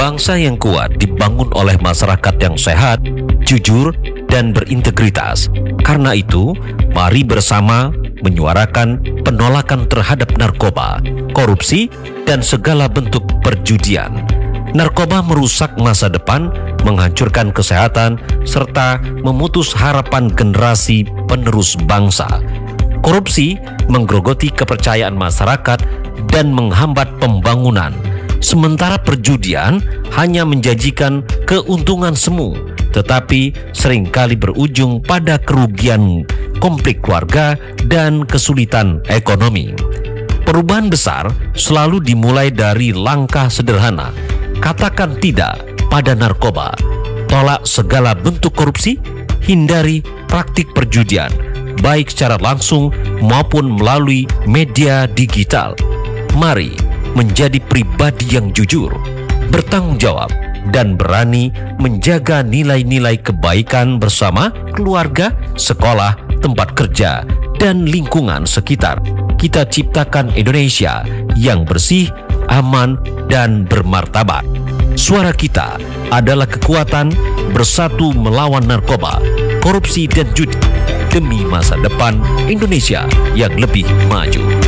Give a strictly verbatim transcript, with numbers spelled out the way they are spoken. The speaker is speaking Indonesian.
Bangsa yang kuat dibangun oleh masyarakat yang sehat, jujur, dan berintegritas. Karena itu, mari bersama menyuarakan penolakan terhadap narkoba, korupsi, dan segala bentuk perjudian. Narkoba merusak masa depan, menghancurkan kesehatan, serta memutus harapan generasi penerus bangsa. Korupsi menggerogoti kepercayaan masyarakat dan menghambat pembangunan. Sementara perjudian hanya menjanjikan keuntungan semu, tetapi seringkali berujung pada kerugian, konflik keluarga, dan kesulitan ekonomi. Perubahan besar selalu dimulai dari langkah sederhana. Katakan tidak pada narkoba, tolak segala bentuk korupsi, hindari praktik perjudian, baik secara langsung maupun melalui media digital. Mari menjadi pribadi yang jujur, bertanggung jawab, dan berani menjaga nilai-nilai kebaikan bersama keluarga, sekolah, tempat kerja, dan lingkungan sekitar. Kita ciptakan Indonesia yang bersih, aman, dan bermartabat. Suara kita adalah kekuatan, bersatu melawan narkoba, korupsi, dan judi demi masa depan Indonesia yang lebih maju.